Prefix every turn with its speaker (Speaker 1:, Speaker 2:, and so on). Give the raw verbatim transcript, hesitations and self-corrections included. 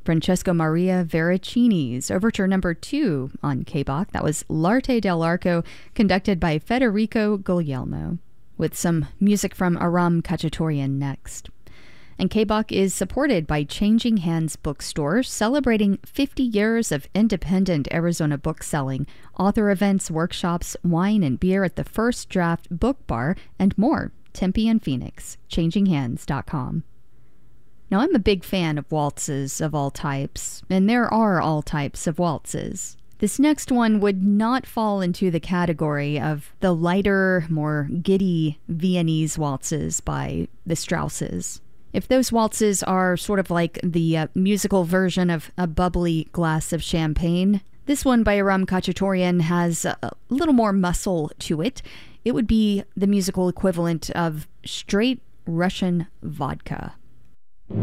Speaker 1: Francesco Maria Veracini's Overture Number two on K-Bach. That was L'Arte dell'Arco, conducted by Federico Guglielmo, with some music from Aram Khachaturian next. And K-Bach is supported by Changing Hands Bookstore, celebrating fifty years of independent Arizona book selling, author events, workshops, wine and beer at the First Draft Book Bar, and more. Tempe and Phoenix, changing hands dot com. Now, I'm a big fan of waltzes of all types, and there are all types of waltzes. This next one would not fall into the category of the lighter, more giddy Viennese waltzes by the Strausses. If those waltzes are sort of like the uh, musical version of a bubbly glass of champagne, this one by Aram Khachaturian has a, a little more muscle to it. It would be the musical equivalent of straight Russian vodka.